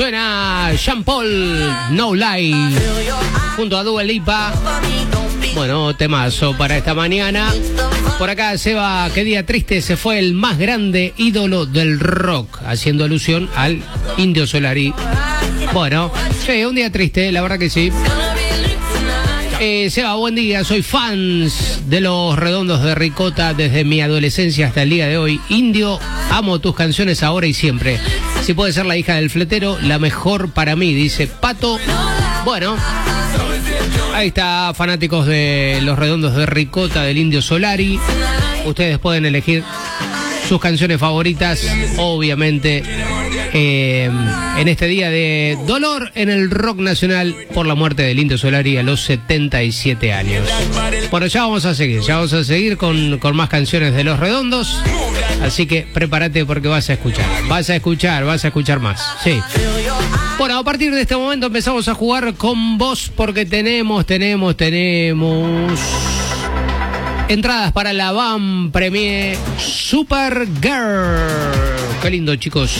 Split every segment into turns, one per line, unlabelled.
Suena Sean Paul, No Lie, junto a Dua Lipa. Bueno, temazo para esta mañana. Por acá, Seba, qué día triste, se fue el más grande ídolo del rock, haciendo alusión al Indio Solari. Bueno, sí, un día triste, la verdad que sí. Seba, buen día, soy fans de Los Redondos de Ricota desde mi adolescencia hasta el día de hoy. Indio, amo tus canciones ahora y siempre. Si puede ser la hija del fletero, la mejor para mí, dice Pato. Bueno, ahí está, fanáticos de Los Redondos de Ricota del Indio Solari. Ustedes pueden elegir sus canciones favoritas, obviamente, en este día de dolor en el rock nacional por la muerte del Indio Solari a los 77 años. Bueno, ya vamos a seguir con más canciones de Los Redondos, así que prepárate porque vas a escuchar más, sí. Bueno, a partir de este momento empezamos a jugar con vos porque tenemos entradas para la Van Premier Supergirl. Qué lindo, chicos.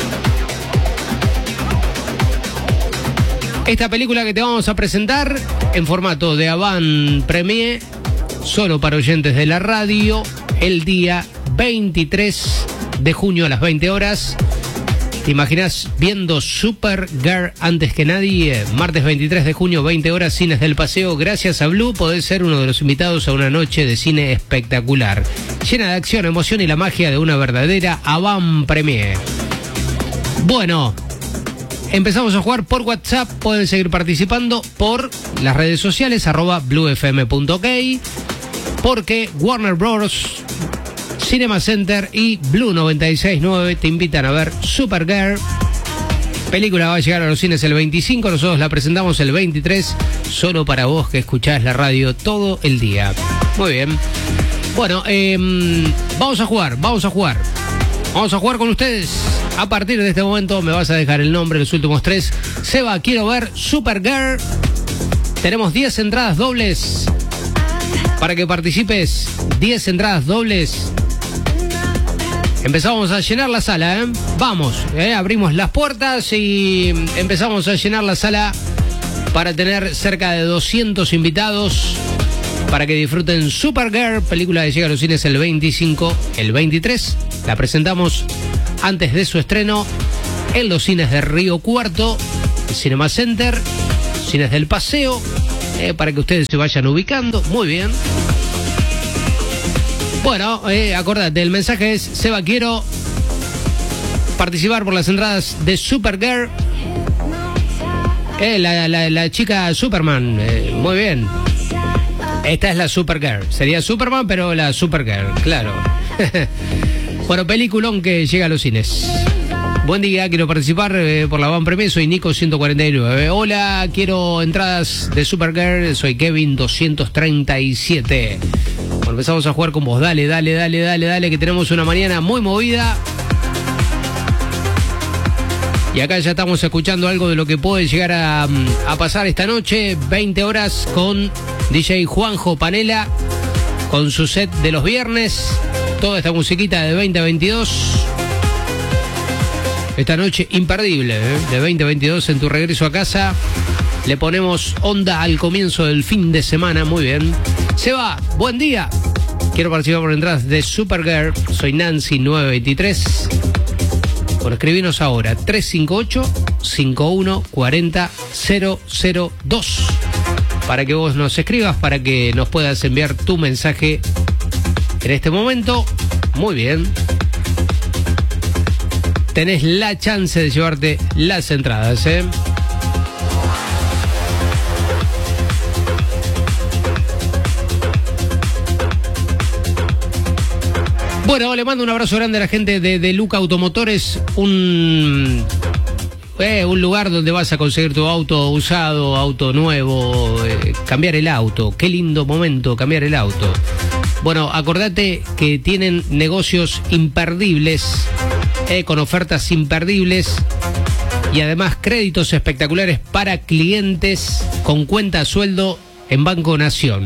Esta película que te vamos a presentar en formato de Avant Premier, solo para oyentes de la radio, el día 23 de junio a las 20 horas. ¿Te imaginas viendo Supergirl antes que nadie? Martes 23 de junio, 20 horas, Cines del Paseo. Gracias a Blue podés ser uno de los invitados a una noche de cine espectacular, llena de acción, emoción y la magia de una verdadera Avant Premier. Bueno, empezamos a jugar por WhatsApp. Pueden seguir participando por las redes sociales, @bluefm.ok, porque Warner Bros., Cinema Center y Blue 96.9 te invitan a ver Supergirl. Película va a llegar a los cines el 25, nosotros la presentamos el 23, solo para vos que escuchás la radio todo el día. Muy bien. Bueno, vamos a jugar con ustedes. A partir de este momento me vas a dejar el nombre, los últimos tres. Seba, quiero ver Supergirl. Tenemos 10 entradas dobles para que participes. 10 entradas dobles. Empezamos a llenar la sala, ¿eh? Vamos, abrimos las puertas y empezamos a llenar la sala para tener cerca de 200 invitados para que disfruten Supergirl, película que llega a los cines el 25, el 23. La presentamos antes de su estreno en los cines de Río Cuarto, el Cinema Center, Cines del Paseo, para que ustedes se vayan ubicando. Muy bien. Bueno, acordate, el mensaje es: Seba, quiero participar por las entradas de Supergirl. La chica Superman, muy bien. Esta es la Supergirl. Sería Superman, pero la Supergirl, claro. Bueno, peliculón que llega a los cines. Buen día, quiero participar por la Van Premier, soy Nico 149. Hola, quiero entradas de Supergirl, soy Kevin 237. Bueno, empezamos a jugar con vos. Dale, que tenemos una mañana muy movida. Y acá ya estamos escuchando algo de lo que puede llegar a pasar esta noche, 20 horas, con DJ Juanjo Panela, con su set de los viernes. Toda esta musiquita de 2022. Esta noche imperdible, de 2022 en tu regreso a casa. Le ponemos onda al comienzo del fin de semana, muy bien. Seba, buen día. Quiero participar por entradas de Supergirl. Soy Nancy 923. Bueno, escribinos ahora 358-5140-002 para que vos nos escribas, para que nos puedas enviar tu mensaje en este momento. Muy bien. Tenés la chance de llevarte las entradas, ¿eh? Bueno, le mando un abrazo grande a la gente de Luca Automotores, un lugar donde vas a conseguir tu auto usado, auto nuevo, cambiar el auto. Qué lindo momento, cambiar el auto. Bueno, acordate que tienen negocios imperdibles, con ofertas imperdibles y además créditos espectaculares para clientes con cuenta a sueldo en Banco Nación.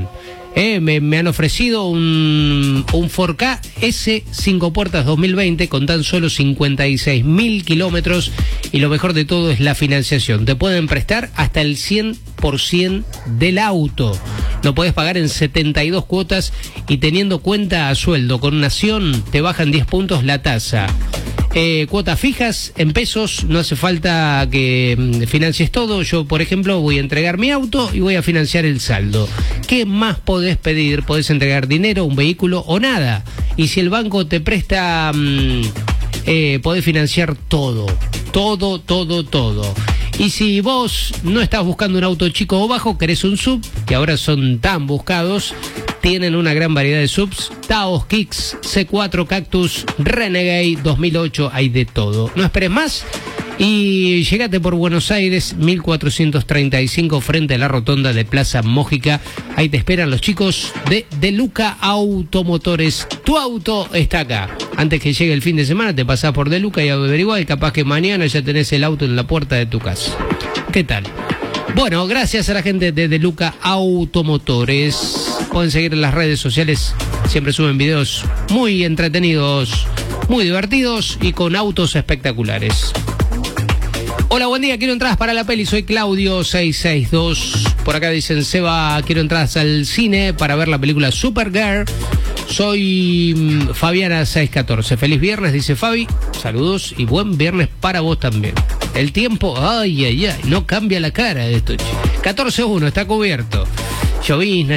Me han ofrecido un 4K S 5 puertas 2020 con tan solo 56.000 kilómetros, y lo mejor de todo es la financiación. Te pueden prestar hasta el 100% del auto. Lo puedes pagar en 72 cuotas y teniendo cuenta a sueldo con Nación te bajan 10 puntos la tasa. Cuotas fijas en pesos, no hace falta que financies todo. Yo, por ejemplo, voy a entregar mi auto y voy a financiar el saldo. ¿Qué más podés pedir? Podés entregar dinero, un vehículo o nada. Y si el banco te presta, podés financiar todo. Todo. Y si vos no estás buscando un auto chico o bajo, querés un sub, que ahora son tan buscados, tienen una gran variedad de subs: Taos, Kicks, C4, Cactus, Renegade 2008, hay de todo. No esperes más y llegate por Buenos Aires 1435 frente a la rotonda de Plaza Mójica. Ahí te esperan los chicos de Deluca Automotores. Tu auto está acá. Antes que llegue el fin de semana te pasás por Deluca y averiguá, y capaz que mañana ya tenés el auto en la puerta de tu casa. ¿Qué tal? Bueno, gracias a la gente de Deluca Automotores. Pueden seguir en las redes sociales, siempre suben videos muy entretenidos, muy divertidos y con autos espectaculares. Hola, buen día, quiero entradas para la peli, soy Claudio 662. Por acá dicen: Seba, quiero entradas al cine para ver la película Supergirl. Soy Fabiana 614. Feliz viernes, dice Fabi. Saludos y buen viernes para vos también. El tiempo, ay, no cambia la cara de esto. 14.1, está cubierto. Llovizna.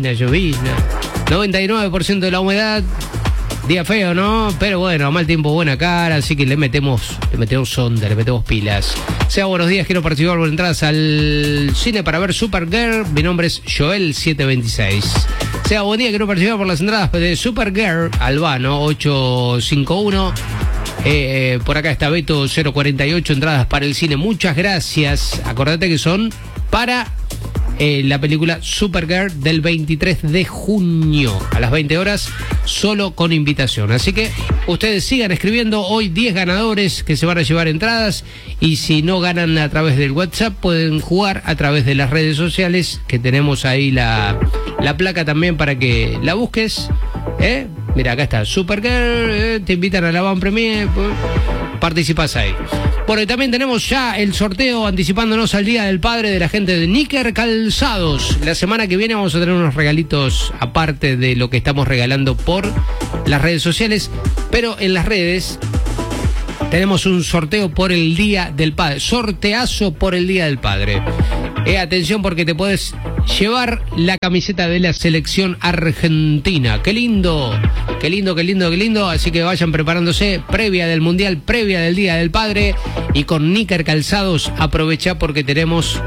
99% de la humedad. Día feo, ¿no? Pero bueno, a mal tiempo, buena cara, así que le metemos onda, le metemos pilas. Sea, buenos días, quiero participar por entradas al cine para ver Supergirl. Mi nombre es Joel 726. Sea, buen día, quiero participar por las entradas de Supergirl. Albano 851. Por acá está Beto 048, entradas para el cine. Muchas gracias. Acordate que son para la película Supergirl del 23 de junio a las 20 horas, solo con invitación. Así que ustedes sigan escribiendo. Hoy 10 ganadores que se van a llevar entradas, y si no ganan a través del WhatsApp, pueden jugar a través de las redes sociales, que tenemos ahí la placa también para que la busques. Mira, acá está Supergirl, te invitan a la Van Premier, participás ahí. Bueno, y también tenemos ya el sorteo anticipándonos al Día del Padre de la gente de Níker Calzados. La semana que viene vamos a tener unos regalitos aparte de lo que estamos regalando por las redes sociales, pero en las redes tenemos un sorteo por el Día del Padre, sorteazo por el Día del Padre. Atención, porque te puedes llevar la camiseta de la selección argentina. ¡Qué lindo! ¡Qué lindo! Así que vayan preparándose, previa del Mundial, previa del Día del Padre. Y con Níker Calzados aprovecha, porque tenemos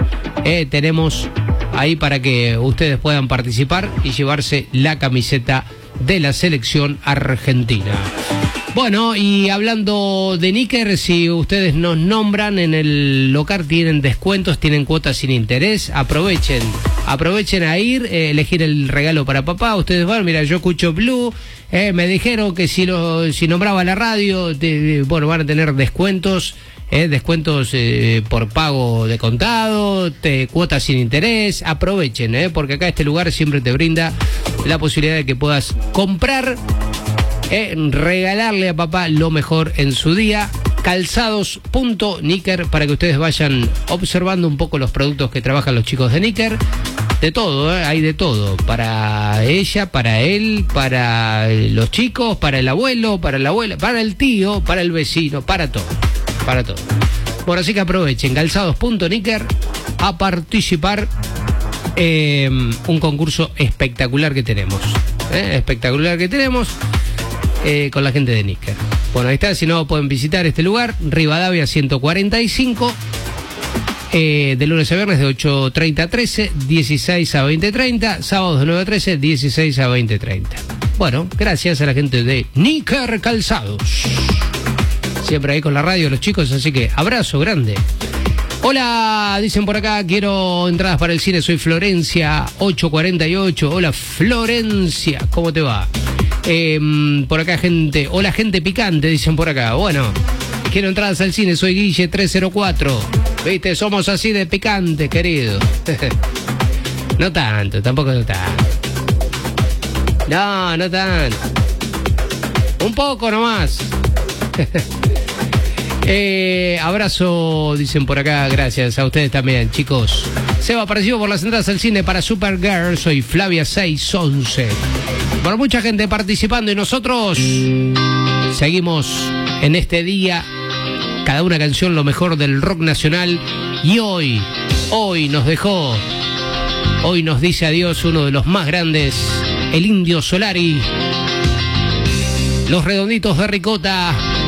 ahí para que ustedes puedan participar y llevarse la camiseta de la selección argentina. Bueno, y hablando de Níker, si ustedes nos nombran en el local, tienen descuentos, tienen cuotas sin interés. Aprovechen a ir, elegir el regalo para papá. Ustedes van, mira, yo escucho Blue, me dijeron que si nombraba la radio, van a tener descuentos. Descuentos por pago de contado, cuotas sin interés. Aprovechen, porque acá este lugar siempre te brinda la posibilidad de que puedas comprar, regalarle a papá lo mejor en su día. Calzados.Níker, para que ustedes vayan observando un poco los productos que trabajan los chicos de Níker. De todo, hay de todo. Para ella, para él, para los chicos, para el abuelo, para la abuela, para el tío, para el vecino, para todo. Bueno, así que aprovechen Calzados.Níker a participar un concurso espectacular que tenemos. Con la gente de Níker. Bueno, ahí está. Si no, pueden visitar este lugar, Rivadavia 145, de lunes a viernes de 8:30 a 13, 16 a 20:30, sábados de 9 a 13, 16 a 20:30. Bueno, gracias a la gente de Níker Calzados. Siempre ahí con la radio los chicos, así que abrazo grande. Hola, dicen por acá, quiero entradas para el cine, soy Florencia 848. Hola Florencia, ¿cómo te va? Por acá hola gente picante, dicen por acá. Bueno, quiero entradas al cine, soy Guille 304. Viste, somos así de picante, querido. No tanto, tampoco no tanto. No, no tanto. Un poco nomás. Abrazo, dicen por acá, gracias a ustedes también, chicos. Seba apareció por las entradas al cine para Supergirl, soy Flavia 611. Por mucha gente participando y nosotros seguimos en este día, cada una canción lo mejor del rock nacional. Y hoy nos dejó, hoy nos dice adiós uno de los más grandes, el Indio Solari. Los Redonditos de Ricota.